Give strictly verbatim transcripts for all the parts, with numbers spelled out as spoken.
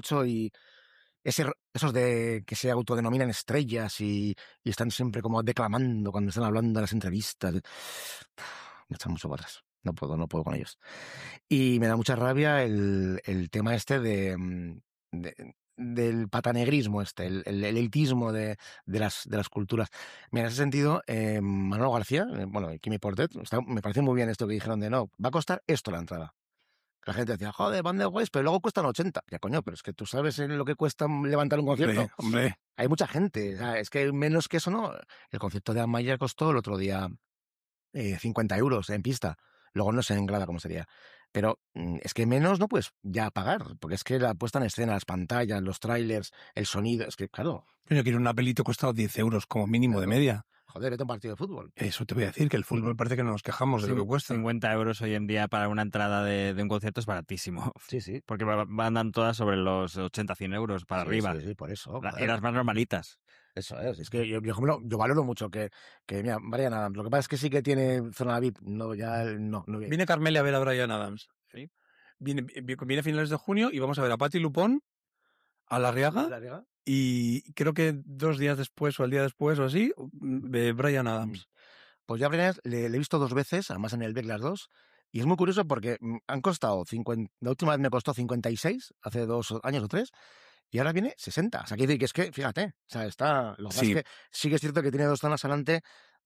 mucho y ese, esos de que se autodenominan estrellas y, y están siempre como declamando cuando están hablando en las entrevistas. Me echan mucho para atrás. No puedo, no puedo con ellos. Y me da mucha rabia el, el tema este de, de- del patanegrismo este, el, el elitismo de, de, las, de las culturas. Mira, en ese sentido, eh, Manolo García, eh, bueno, y Kimi Portet, está- me parece muy bien esto que dijeron de no, va a costar esto la entrada. La gente decía, joder, van de guays, pero luego cuestan ochenta. Ya, coño, pero es que tú sabes en lo que cuesta levantar un concierto. Hombre, hombre. Hay mucha gente, o sea, es que menos que eso no. El concierto de Amaya costó el otro día eh, cincuenta euros en pista. Luego no sé en grada cómo sería. Pero mm, es que menos no puedes ya pagar, porque es que la puesta en escena, las pantallas, los trailers, el sonido, es que claro. Yo quiero una pelito cuesta diez euros como mínimo claro. de media. Joder, vete a un partido de fútbol. Eso te voy a decir, que el fútbol parece que no nos quejamos de lo que cuesta. cincuenta euros hoy en día para una entrada de, de un concierto es baratísimo. Sí, sí. Porque andan todas sobre los ochenta, cien euros para sí, arriba. Sí, sí, por eso. La, joder. y las más normalitas. Eso es, es que yo, yo, yo, yo valoro mucho que, que mira, Bryan Adams, lo que pasa es que sí que tiene zona V I P, no, ya, no, no. Viene Carmele a ver a Bryan Adams. ¿Sí? Viene, viene a finales de junio y vamos a ver a Patti Lupón, a La Riaga, ¿La Riaga? Y creo que dos días después o el día después o así, de Bryan Adams. Pues ya Bryan le, le he visto dos veces, además en el Beck las dos, y es muy curioso porque han costado cincuenta, la última vez me costó cincuenta y seis, hace dos años o tres, y ahora viene sesenta. O sea, quiere decir que es que, fíjate, o sea, está, lo que Sí. pasa es que sí que es cierto que tiene dos zonas adelante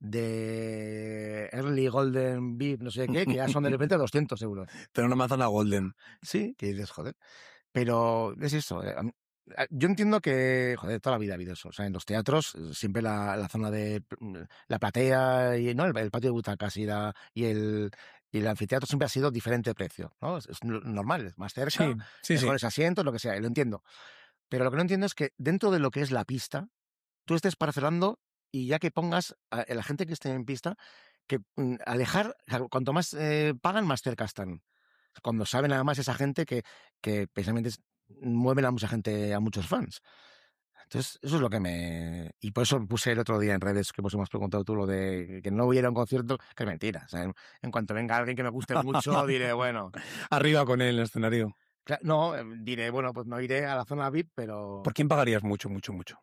de Early Golden V I P, no sé qué, que ya son de repente doscientos euros. Pero una manzana Golden. Sí, que dices, joder. Pero es eso, eh, yo entiendo que, joder, toda la vida ha habido eso. O sea, en los teatros, siempre la, la zona de la platea y no el, el patio de butacas y, la, y, el, y el anfiteatro siempre ha sido diferente de precio, ¿no? Es, es normal, es más cerca, Sí, sí, mejores sí. asientos, lo que sea, lo entiendo. Pero lo que no entiendo es que dentro de lo que es la pista, tú estés parcelando y ya que pongas a la gente que esté en pista, que mm, alejar, cuanto más eh, pagan, más cerca están. Cuando saben además esa gente que, que precisamente mueven a mucha gente, a muchos fans. Entonces, eso es lo que me... Y por eso puse el otro día en redes, que vos me has preguntado tú, lo de que no hubiera un concierto, que es mentira. O sea, en, en cuanto venga alguien que me guste mucho, diré, bueno... Arriba con él en el escenario. No, diré, bueno, pues no iré a la zona V I P, pero... ¿Por quién pagarías mucho, mucho, mucho?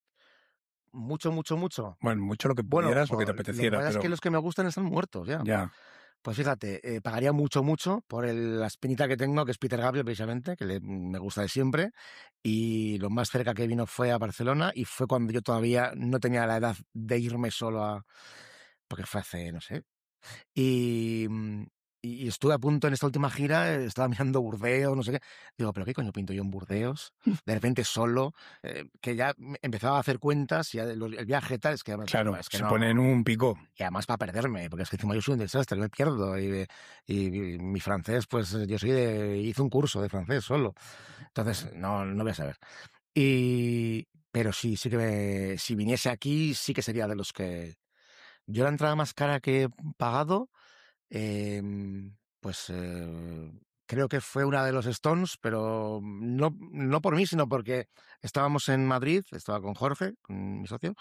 Mucho, mucho, mucho. Bueno, mucho lo que pudieras, bueno, lo que te apeteciera. Lo que pasa pero... es que los que me gustan están muertos ya. Ya. Pues fíjate, eh, pagaría mucho, mucho por el, la espinita que tengo, que es Peter Gabriel precisamente, que le, me gusta de siempre, y lo más cerca que vino fue a Barcelona, y fue cuando yo todavía no tenía la edad de irme solo a... porque fue hace, no sé. Y, y estuve a punto en esta última gira, estaba mirando Burdeos, no sé qué. Digo, ¿pero qué coño pinto yo en Burdeos? De repente solo, eh, que ya empezaba a hacer cuentas y ya el, el viaje tal, es que... Claro, es que se no, pone en un pico. Y además para perderme, porque es que encima yo soy un desastre, me pierdo. Y, y, y mi francés, pues yo soy de... hice un curso de francés solo. Entonces, no, no voy a saber. Y... Pero sí, sí que me, si viniese aquí, sí que sería de los que... Yo la entrada más cara que he pagado, eh, pues eh, creo que fue una de los Stones, pero no, no por mí, sino porque estábamos en Madrid, estaba con Jorge, con mi socio,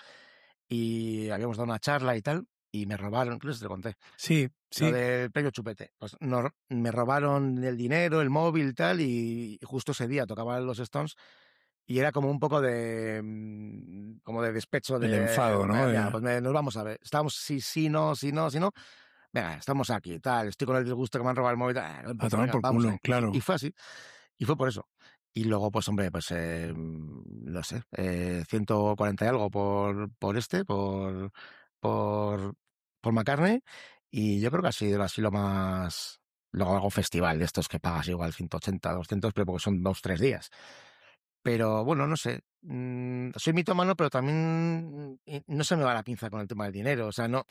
y habíamos dado una charla y tal, y me robaron, no sé si te lo conté. Sí, sí. Lo del premio Chupete. Pues no, me robaron el dinero, el móvil y tal, y justo ese día tocaban los Stones, y era como un poco de como de despecho de... El enfado, ¿no? Venga, pues me, nos vamos a ver. Estamos, sí, sí, no, sí, no, sí, no. Venga, estamos aquí, tal, estoy con el disgusto que me han robado el móvil. Tal, a tomar por culo, claro. Y fue así. Y fue por eso. Y luego, pues, hombre, pues, eh, no sé, eh, ciento cuarenta y algo por, por este, por, por, por McCartney. Y yo creo que ha sido así lo más... Luego hago festival de estos que pagas igual ciento ochenta, doscientos, pero porque son dos, tres días. Pero bueno, no sé. Mm, soy mitómano, pero también no se me va la pinza con el tema del dinero. O sea, no,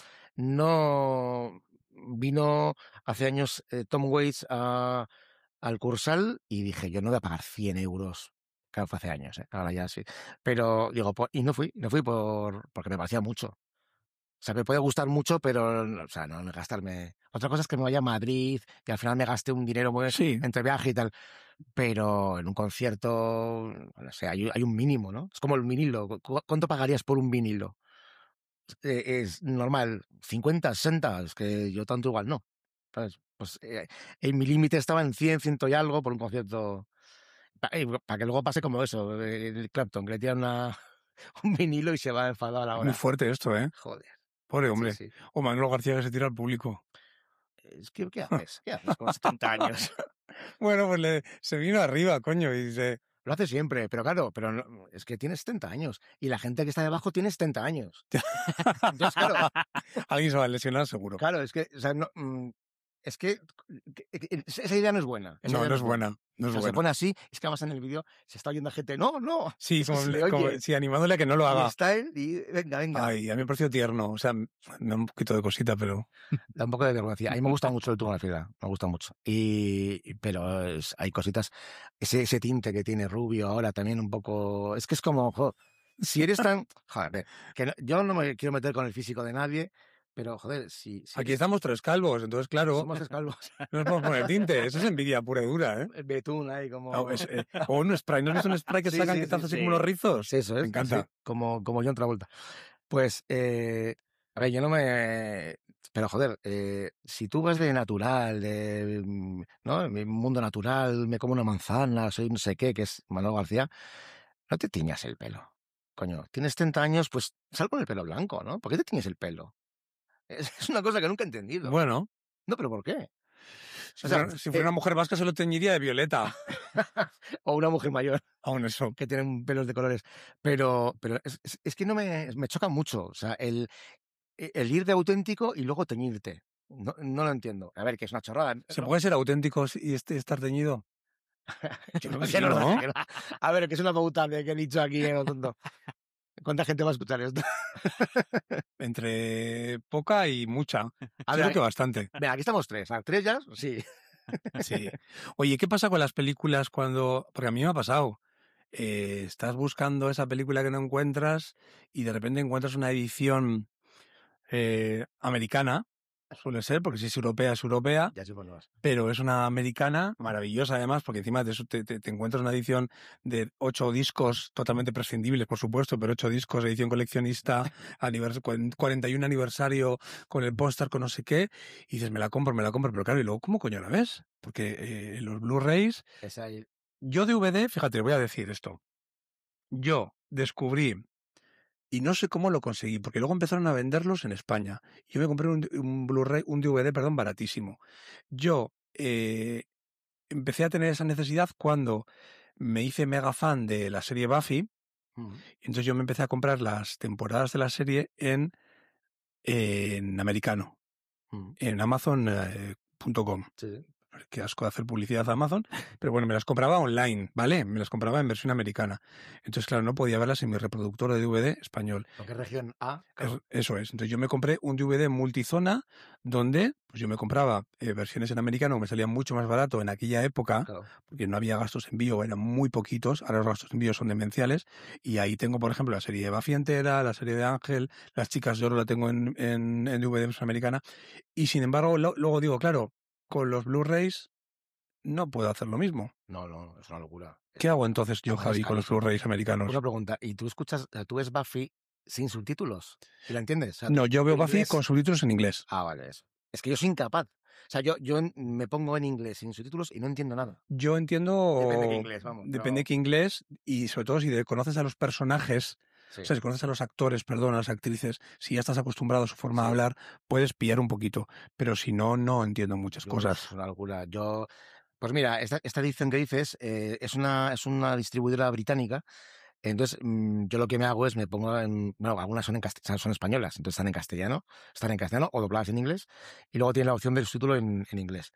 no vino hace años eh, Tom Waits a, al Cursal y dije, yo no voy a pagar cien euros. Claro, fue hace años, ¿eh? Ahora ya sí. Pero digo, por, y no fui, no fui por, porque me parecía mucho. O sea, me puede gustar mucho, pero, o sea, no, no gastarme... Otra cosa es que me vaya a Madrid y al final me gaste un dinero muy sí. entre viaje y tal. Pero en un concierto, no sé, hay, hay un mínimo, ¿no? Es como el vinilo. ¿Cuánto pagarías por un vinilo? Es, es normal, cincuenta, sesenta, es que yo tanto igual no. ¿Sabes? Pues eh, en mi límite estaba en cien, ciento y algo por un concierto... Para que luego pase como eso, el Clapton, que le tiran una, un vinilo y se va enfadado a la hora. Muy fuerte esto, ¿eh? Joder. Pobre hombre. Sí, sí. O Manolo García que se tira al público. Es que, ¿qué haces? ¿Qué haces con setenta años? Bueno, pues le, se vino arriba, coño, y dice... Lo hace siempre, pero claro, pero no, es que tiene setenta años y la gente que está debajo tiene setenta años. Entonces, claro, alguien se va a lesionar seguro. Claro, es que, o sea, no, mm, es que, que, que esa idea no es buena. Esa No, idea no es buena. No es o sea, buena. se pone así, es que además en el vídeo se está oyendo gente, no, no. Sí, es que como, se le como- oye. sí, animándole a que no lo Y haga. está él y venga, venga. Ay, a mí me pareció tierno. O sea, me da un poquito de cosita, pero... Da un poco de vergüenza. A mí me gusta mucho el Tú con la Fila, me gusta mucho. Y, y- pero es- hay cositas, ese, ese tinte que tiene Rubio ahora también un poco, es que es como, jo, si eres tan, joder, que no- yo no me quiero meter con el físico de nadie, pero joder, si, si Aquí eres- estamos tres calvos, entonces claro, somos tres calvos, no nos podemos poner tinte. Eso es envidia pura y dura, ¿eh? betún ahí como... O, es, eh, o un spray, ¿no es un spray que Sí, sacan sí, que te sí, hace así sí. como unos rizos? Sí, eso es. Me encanta. sí, como, como John Travolta. Pues, eh, a ver, yo no me... Pero, joder, eh, si tú vas de natural, de... mm, ¿no? En mi mundo natural, me como una manzana, soy no sé qué, que es Manolo García, no te tiñas el pelo. Coño, tienes treinta años, pues sal con el pelo blanco, ¿no? ¿Por qué te tiñes el pelo? Es, es una cosa que nunca he entendido. Bueno, No, pero ¿por qué? si, O sea, fuera, si fuera una mujer vasca se lo teñiría de violeta. O una mujer mayor. Aún eso. Que tienen pelos de colores. Pero, pero es, es- es que no me, me choca mucho. O sea, el, el ir de auténtico y luego teñirte. No, no lo entiendo. A ver, que es una chorrada. ¿Se ¿no? puede ser auténtico y este, estar teñido? Yo creo que Que sí, no, ¿no? que no. A ver, que es una pauta de que he dicho aquí en el tonto. ¿Cuánta gente va a escuchar esto? Entre poca y mucha. A Creo ver, que bastante. Venga, aquí estamos tres. ¿A tres ya? Sí. Sí. Oye, ¿qué pasa con las películas cuando...? Porque a mí me ha pasado. Eh, estás buscando esa película que no encuentras y de repente encuentras una edición eh, americana, suele ser, porque si es europea es europea, Ya sé por dónde vas. pero es una americana maravillosa además, porque encima de eso te, te, te encuentras una edición de ocho discos totalmente prescindibles, por supuesto, pero ocho discos, edición coleccionista, anivers cuarenta y uno aniversario con el póster, con no sé qué, y dices, me la compro, me la compro, pero claro, ¿y luego cómo coño la ves? Porque eh, los Blu-rays... Esa ahí. Yo de D V D, fíjate, voy a decir esto. Yo descubrí, y no sé cómo lo conseguí, porque luego empezaron a venderlos en España. Yo me compré un, un Blu-ray, un D V D, perdón, baratísimo. Yo eh, empecé a tener esa necesidad cuando me hice mega fan de la serie Buffy. Mm. Entonces yo me empecé a comprar las temporadas de la serie en, en americano, Mm. en amazon punto com. Sí. Qué asco de hacer publicidad a Amazon, pero bueno, me las compraba online, ¿vale? Me las compraba en versión americana. Entonces, claro, no podía verlas en mi reproductor de D V D español. ¿Lo que es región A? Claro. Es, eso es. Entonces yo me compré un D V D multizona donde pues yo me compraba eh, versiones en americano que me salían mucho más barato en aquella época, Claro. porque no había gastos de envío, eran muy poquitos, ahora los gastos de envío son demenciales, y ahí tengo, por ejemplo, la serie de Buffy entera, la serie de Ángel, Las Chicas de Oro la tengo en, en, en D V D versión americana, y sin embargo, lo, luego digo, claro, con los Blu-rays no puedo hacer lo mismo. No, no, es una locura. ¿Qué hago entonces yo, Además, Javi, es con los carísimo. Blu-rays americanos? Una pregunta, ¿y tú escuchas, tú ves Buffy sin subtítulos? ¿Y la entiendes? O sea, No, yo veo ¿en Buffy inglés? con subtítulos en inglés. Ah, vale, eso. Es que yo soy incapaz. O sea, yo, yo en- me pongo en inglés sin subtítulos y no entiendo nada. Yo entiendo... Depende de qué inglés, vamos. pero- Depende de qué inglés y sobre todo si de- conoces a los personajes, Sí. o sea, si conoces a los actores, perdón, a las actrices, si ya estás acostumbrado a su forma Sí. de hablar, puedes pillar un poquito. Pero si no, no entiendo muchas Yo, cosas. Es una locura. Yo, pues mira, esta, esta edición que dices eh, es, una, es una distribuidora británica. Entonces, mm, yo lo que me hago es me pongo en. Bueno, algunas son, en cast- son españolas, entonces están en castellano, están en castellano o dobladas en inglés. Y luego tiene la opción del subtítulo en, en inglés.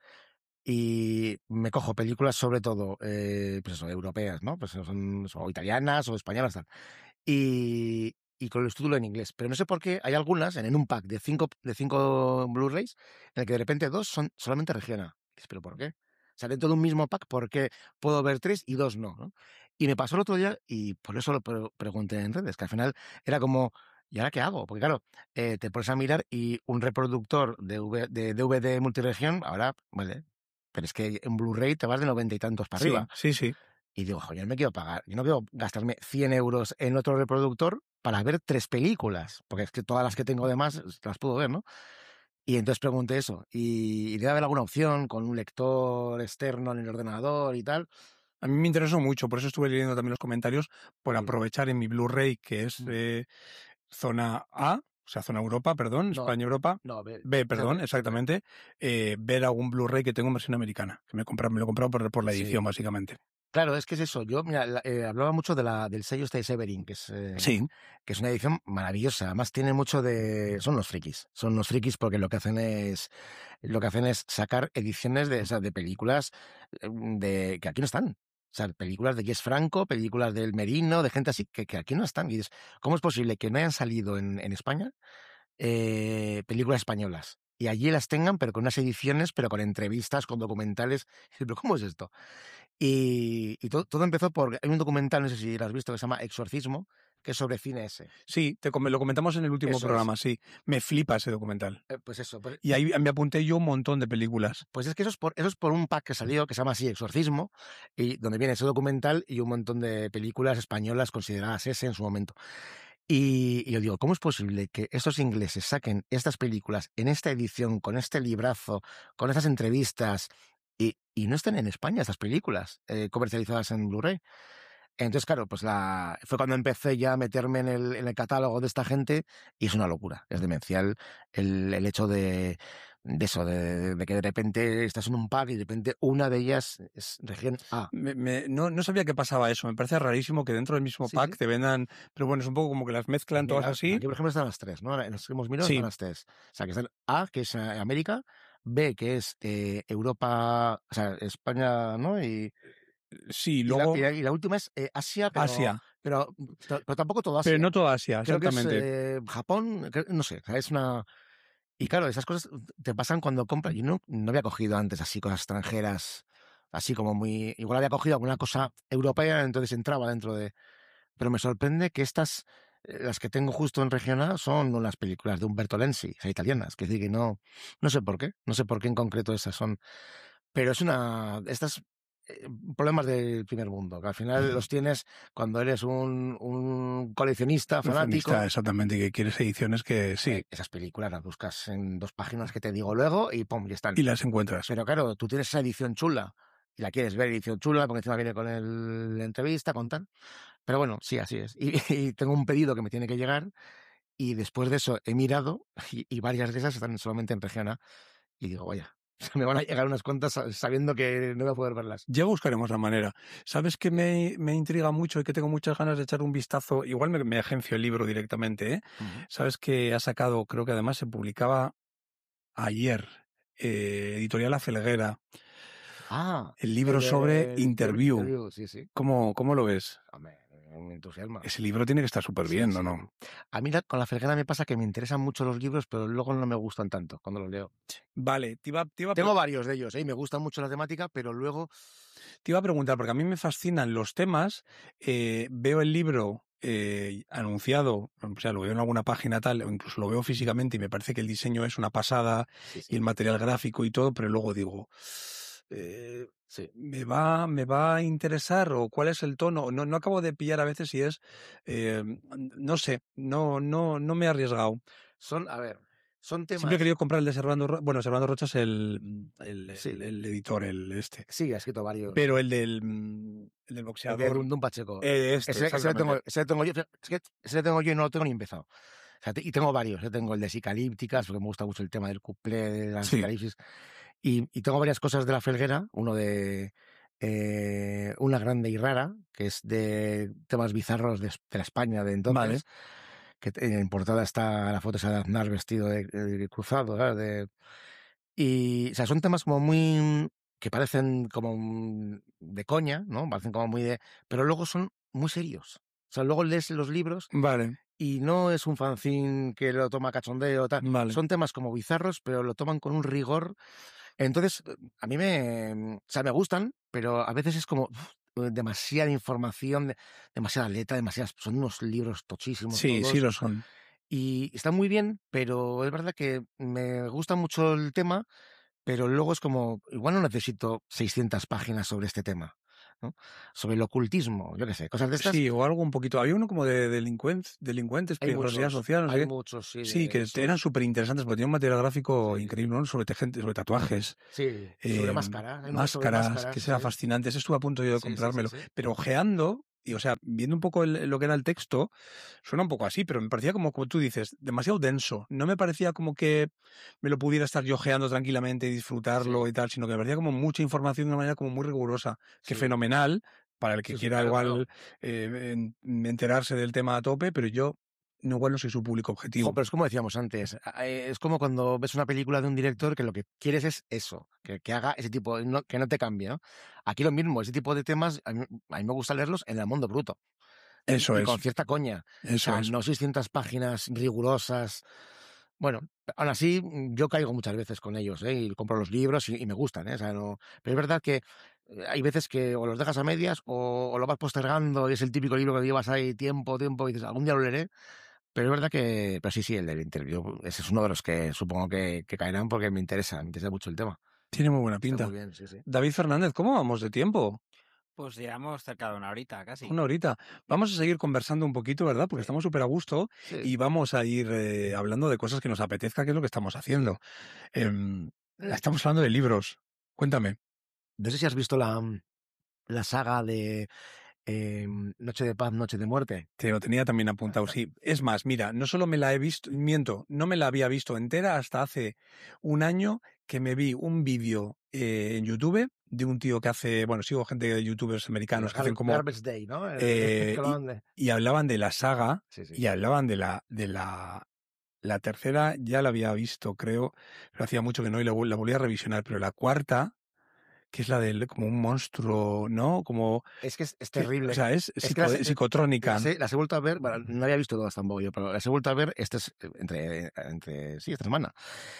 Y me cojo películas, sobre todo, eh, pues eso, europeas, ¿no? Pues son, son o italianas o españolas, tal. Y, y con el subtítulo en inglés. Pero no sé por qué hay algunas en, en un pack de cinco, de cinco Blu-rays en el que de repente dos son solamente regional. Dices, ¿pero por qué? O sea, dentro de un mismo pack, ¿por qué puedo ver tres y dos no? ¿no? Y me pasó el otro día y por eso lo pre- pregunté en redes, que al final era como, ¿y ahora qué hago? Porque claro, eh, te pones a mirar y un reproductor de, V- de D V D multiregión, ahora, vale, pero es que en Blu-ray te vas de noventa y tantos para Sí, arriba. sí, sí. Y digo, joder, yo no me quiero pagar, yo no quiero gastarme cien euros en otro reproductor para ver tres películas, porque es que todas las que tengo de más las puedo ver, ¿no? Y entonces pregunté eso, y, y debe haber alguna opción con un lector externo en el ordenador y tal. A mí me interesó mucho, por eso estuve leyendo también los comentarios, por Sí. aprovechar en mi Blu-ray, que es Mm. eh, zona A, o sea, zona Europa, perdón, No, España-Europa, no, ve, B, esa perdón, B, exactamente, eh, ver algún Blu-ray que tengo en versión americana, que me, he comprado, me lo he comprado por, por la sí. edición, básicamente. Claro, es que es eso. Yo, mira, la- eh, hablaba mucho de la, del sello este de Severin, que es, eh, Sí, que es una edición maravillosa. Además, tiene mucho de. Son los frikis. Son los frikis porque lo que hacen es. Lo que hacen es sacar ediciones de, o sea, de películas eh, de, que aquí no están. O sea, películas de Jess Franco, películas del Merino, de gente así, que, que aquí no están. Y dices, ¿cómo es posible que no hayan salido en, en España eh, películas españolas? Y allí las tengan, pero con unas ediciones, pero con entrevistas, con documentales. Y dices, ¿pero cómo es esto? Y, y todo, todo empezó por... Hay un documental, no sé si lo has visto, que se llama Exorcismo, que es sobre cine ese. sí, te, com- lo comentamos en el último Eso programa, sí. Me flipa ese documental. Eh, pues eso. Pues, Y ahí me apunté yo un montón de películas. pues es que eso es, por, eso es por un pack que salió, que se llama así Exorcismo, y donde viene ese documental y un montón de películas españolas consideradas ese en su momento. Y, y yo digo, ¿cómo es posible que estos ingleses saquen estas películas en esta edición, con este librazo, con estas entrevistas, y, y no estén en España estas películas eh, comercializadas en Blu-ray? Entonces, claro, pues la, fue cuando empecé ya a meterme en el, en el catálogo de esta gente y es una locura, es demencial el, el hecho de, de eso, de, de que de repente estás en un pack y de repente una de ellas es región A. Me, me- no, no sabía que pasaba eso. Me parece rarísimo que dentro del mismo Sí, pack sí. te vendan. Pero bueno, es un poco como que las mezclan todas Mira, así. aquí por ejemplo están las tres, ¿no? En los que hemos mirado Sí, están las tres. O sea, que están A, que es eh, América, B, que es eh, Europa, o sea, España, ¿no? Y, sí, y, la, y, luego la, y la última es eh, Asia, pero, Asia. pero, pero, pero tampoco todo Pero Asia. no toda Asia, Creo que es exactamente. eh, Japón, creo- no sé, o sea, es una... Y claro, esas cosas te pasan cuando compras. Yo no, no había cogido antes así cosas extranjeras, así como muy... Igual había cogido alguna cosa europea, entonces entraba dentro de... Pero me sorprende que estas, eh, las que tengo justo en regional, son unas películas de Umberto Lenzi, o sea, italianas. Que decir que no, no sé por qué, no sé por qué en concreto esas son. Pero es una... Estas eh, problemas del primer mundo, que al final los tienes cuando eres un, un coleccionista Coleccionista, fanático. exactamente, que quieres ediciones que sí. Eh, esas películas las buscas en dos páginas que te digo luego y pum, ya están. Y las encuentras. Pero claro, tú tienes esa edición chula y la quieres ver, edición chula, porque encima viene con el, la entrevista, con tal. Pero bueno, sí, así es. Y, y tengo un pedido que me tiene que llegar y después de eso he mirado y, y varias de esas están solamente en región A y digo, vaya, me van a llegar unas cuantas sabiendo que no voy a poder verlas. Ya buscaremos la manera. ¿Sabes qué me, me intriga mucho y que tengo muchas ganas de echar un vistazo? Igual me, me agencio el libro directamente, ¿eh? Uh-huh. ¿Sabes que ha sacado, creo que además se publicaba ayer, eh, Editorial La Felguera, Ah, el libro el, sobre el, Interview? interview, sí, sí. ¿Cómo, cómo lo ves? Hombre, me entusiasma. Ese libro tiene que estar súper Sí, bien, sí. ¿o no? A mí la, con la Felguera me pasa que me interesan mucho los libros, pero luego no me gustan tanto cuando los leo. Vale, te iba, te iba a Tengo varios de ellos, ¿eh? Y me gusta mucho la temática, pero luego... Te iba a preguntar, porque a mí me fascinan los temas, eh, veo el libro eh, anunciado, o sea, lo veo en alguna página tal, o incluso lo veo físicamente y me parece que el diseño es una pasada Sí, y sí. el material gráfico y todo, pero luego digo, eh, Sí. ¿me va, ¿me va a interesar o cuál es el tono? No, no acabo de pillar a veces si es, eh, no sé, no, no, no me he arriesgado. Son, a ver, son temas... Siempre he querido comprar el de Servando Rocha, bueno, Servando Rocha es el, el, Sí. el, el editor, el este. Sí, ha escrito varios. Pero el del, el del El boxeador. de Dundum Pacheco. Eh, este, ese, ese, lo tengo, ese lo tengo yo. Es que ese lo tengo yo y no lo tengo ni empezado. O sea, te, y tengo varios. Yo tengo el de Sicalípticas, porque me gusta mucho el tema del cuplé, de la Sí. psicalipsis. Y, y tengo varias cosas de la Felguera. Uno de eh, Una grande y rara, que es de temas bizarros de, de la España de entonces. Vale. Que en portada está la foto esa de Aznar vestido de, de cruzado, ¿sabes? De, y, o sea, son temas como muy... que parecen como de coña, ¿no? Parecen como muy de... Pero luego son muy serios. O sea, luego lees los libros Vale. y no es un fanzine que lo toma cachondeo o tal. Vale. Son temas como bizarros, pero lo toman con un rigor. Entonces, a mí me... O sea, me gustan, pero a veces es como... Uf, demasiada información, demasiada letra, demasiadas... Son unos libros tochísimos. Sí, todos. sí lo son. Y está muy bien, pero es verdad que me gusta mucho el tema, pero luego es como, igual no necesito seiscientas páginas sobre este tema. ¿no? Sobre el ocultismo, yo qué sé, cosas de estas. Sí, o algo un poquito. Había uno como de delincuentes, delincuentes Hay peligrosidad muchos, social, no sé hay qué. muchos, sí. Sí, de que esos. eran súper interesantes porque tenían un material gráfico Sí. increíble, ¿no? Sobre, gente, sobre tatuajes. Sí, sobre eh, máscaras. Hay uno sobre máscaras, máscaras, que sea sí. fascinante. Ese estuve a punto yo de Sí, sí, sí, comprármelo. sí. Pero ojeando, y o sea, viendo un poco el- lo que era el texto, suena un poco así, pero me parecía como, como tú dices, demasiado denso. No me parecía como que me lo pudiera estar yo ojeando tranquilamente y disfrutarlo Sí. y tal, sino que me parecía como mucha información de una manera como muy rigurosa. Que Sí. fenomenal para el que Sí, sí, quiera claro, igual claro. eh, en- enterarse del tema a tope, pero yo no, igual no soy su público objetivo. Jo, pero es como decíamos antes, a- eh, es como cuando ves una película de un director que lo que quieres es eso, que, que haga ese tipo, no- que no te cambie, ¿no? Aquí lo mismo, ese tipo de temas, a mí, a mí me gusta leerlos en el mundo bruto. Y, Eso y es, con cierta coña. O eso sea, es. no seiscientas páginas rigurosas. Bueno, aún así, mm, yo caigo muchas veces con ellos, ¿eh? Y compro los libros y, y me gustan, ¿eh? O sea, no... Pero es verdad que eh, hay veces que o los dejas a medias o, o lo vas postergando y es el típico libro que llevas ahí tiempo, tiempo y dices, algún día lo leeré. Pero es verdad que, pero sí, sí, el del interview, ese es uno de los que supongo que, que caerán porque me interesa, me interesa mucho el tema. Tiene muy buena Está pinta. muy bien, sí, sí. David Fernández, ¿cómo vamos de tiempo? Pues llevamos cerca de una horita casi. Una horita. Vamos a seguir conversando un poquito, ¿verdad? Porque Sí. estamos súper a gusto Sí. y vamos a ir eh, hablando de cosas que nos apetezca, que es lo que estamos haciendo. Em, estamos hablando de libros. Cuéntame. No sé si has visto la, la saga de eh, Noche de Paz, Noche de Muerte. Te lo tenía también apuntado, sí. Es más, mira, no solo me la he visto, miento, no me la había visto entera hasta hace un año que me vi un vídeo eh, en YouTube de un tío que hace, bueno, sigo gente de youtubers americanos El que hacen Gar- como... Garbage Day, ¿no? El- eh, que hablaban de- y, y hablaban de la saga Sí, sí. y hablaban de la, de la, la tercera, ya la había visto, creo, pero hacía mucho que no y la, vol- la volví a revisionar, pero la cuarta, que es la del como un monstruo, ¿no? Como... Es que es, es que- terrible. o sea, es, Es psico- que las, psicotrónica. las he, las he vuelto a ver, bueno, no había visto todas tampoco yo, pero las he vuelto a ver este es, eh, entre, entre, sí, esta semana.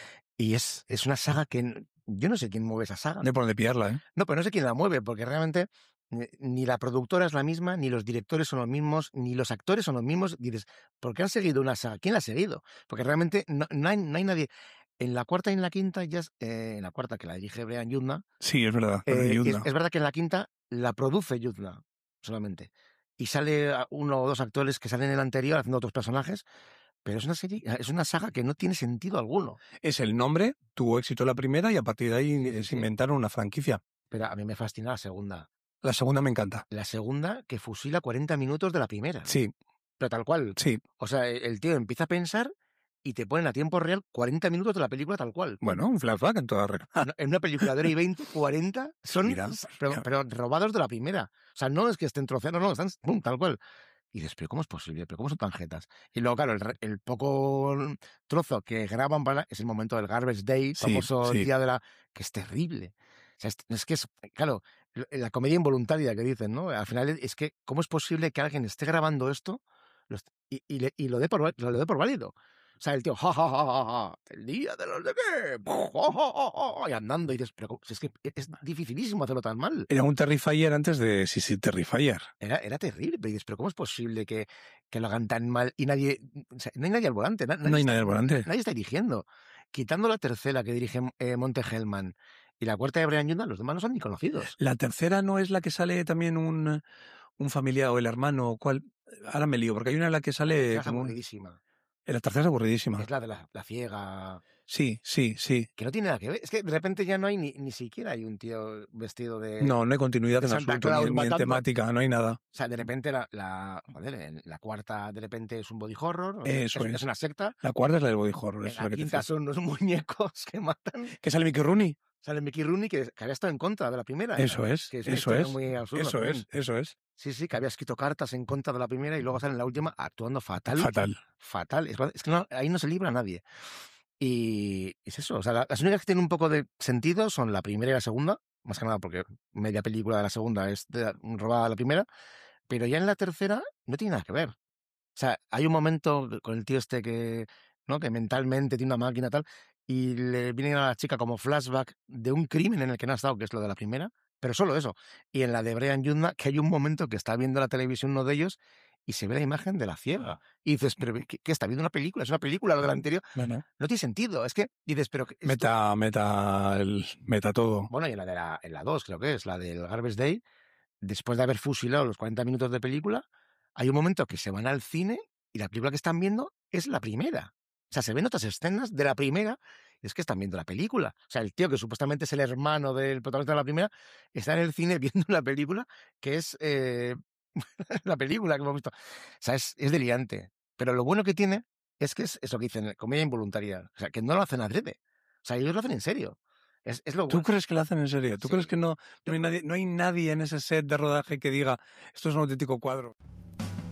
Y es, es una saga que n- yo no sé quién mueve esa saga. No hay por dónde pillarla, ¿eh? No, pero no sé quién la mueve, porque realmente ni- ni la productora es la misma, ni los directores son los mismos, ni los actores son los mismos. Dices, ¿por qué han seguido una saga? ¿Quién la ha seguido? Porque realmente no, no hay, no hay nadie. En la cuarta y en la quinta, ya es- eh, en la cuarta que la dirige Brian Yuzna, Sí, es verdad. eh, y es, Yuzna. es verdad que en la quinta la produce Yuzna solamente. Y sale a uno o dos actores que salen en el anterior haciendo otros personajes, pero es una serie, es una saga que no tiene sentido alguno. Es el nombre, tuvo éxito la primera y a partir de ahí Sí, sí, eh, sí. se inventaron una franquicia. Pero a mí me fascina la segunda. La segunda me encanta. La segunda que fusila cuarenta minutos de la primera. Sí, Pero tal cual. sí. O sea, el el tío empieza a pensar y te ponen a tiempo real cuarenta minutos de la película tal cual. Bueno, un flashback en toda regla. No, en una película de hora y veinte, cuarenta son Mira, pero, mira. pero robados de la primera. O sea, no es que estén troceados, no, están pum, tal cual. Y dices, pero ¿cómo es posible? ¿Pero cómo son tan jetas? Y luego, claro, el, re- el poco trozo que graban para es el momento del Garbage Day, Sí, famoso sí. día de la... que es terrible. O sea, es, es que es, claro, la comedia involuntaria que dicen, ¿no? Al final es que, ¿cómo es posible que alguien esté grabando esto lo est- y, y, le- y lo, dé por, va- lo dé por válido? O sea, el tío, ja, ja, ja, ja, ja, el día de los de qué, ja, ja, ja, ja, y andando, y dices, pero ¿cómo? Si es que es dificilísimo hacerlo tan mal. Era un Terrifier antes de sí, sí, Terrifier. Era, era terrible, pero dices, pero ¿cómo es posible que, que lo hagan tan mal y nadie, o sea, no hay nadie al volante, na- nadie, No hay está, nadie al volante. nadie está dirigiendo? Quitando la tercera que dirige eh, Monte Hellman y la cuarta de Brian Yuzna, los demás no son ni conocidos. La tercera no es la que sale también un, un familiar o el hermano. ¿Cuál? Ahora me lío, porque hay una en la que La sale tercera es como un... aburridísima. La tercera es aburridísima. Es la de la, la ciega, Sí, sí, sí. que no tiene nada que ver. Es que de repente ya no hay ni, ni siquiera hay un tío vestido de... No, no hay continuidad de en Santa absoluto, Claus ni, ni en matando. temática, no hay nada. O sea, de repente la, la, joder, en la cuarta de repente es un body horror, o sea, Eso es, es. es una secta. La cuarta es la del body horror, En eso es la lo que te quinta decía. son unos muñecos que matan. ¿Que sale Mickey Rooney? Sale Mickey Rooney, que, que había estado en contra de la primera. Eso es, Que es una eso historia es, muy absurda eso también. es, eso es. Sí, sí, que había escrito cartas en contra de la primera y luego sale en la última actuando fatal. Fatal. Fatal. Es, es que no, ahí no se libra nadie. Y es eso. O sea, la- las únicas que tienen un poco de sentido son la primera y la segunda. Más que nada porque media película de la segunda es de la- robada de la primera. Pero ya en la tercera no tiene nada que ver. O sea, hay un momento con el tío este que, ¿no? que mentalmente tiene una máquina tal, y le viene a la chica como flashback de un crimen en el que no ha estado, que es lo de la primera, pero solo eso. Y en la de Brian Yuzna, que hay un momento que está viendo la televisión uno de ellos y se ve la imagen de la ciega. Y dices, pero ¿qué, qué está viendo una película? Es una película lo de la anterior. No, no. No tiene sentido. Es que dices, pero... ¿esto? Meta, meta, el, meta todo. Bueno, y en la de la, en la dos, creo que es, la del Garbage Day, después de haber fusilado los cuarenta minutos de película, hay un momento que se van al cine y la película que están viendo es la primera. O sea, se ven otras escenas de la primera y es que están viendo la película. O sea, el tío que supuestamente es el hermano del protagonista de la primera está en el cine viendo la película que es eh, la película que hemos visto. O sea, es, es delirante. Pero lo bueno que tiene es que es eso que dicen, comedia involuntaria. O sea, que no lo hacen adrede. O sea, ellos lo hacen en serio. Es, es lo ¿Tú bueno. crees que lo hacen en serio? ¿Tú Sí. crees que no, no, hay nadie, no hay nadie en ese set de rodaje que diga esto es un auténtico cuadro?